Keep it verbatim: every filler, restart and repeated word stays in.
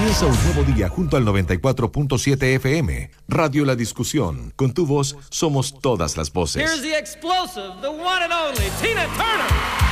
Comienza un nuevo día junto al noventa y cuatro punto siete F M. Radio La Discusión. Con tu voz somos todas las voces. Here's the explosive, the one and only Tina Turner.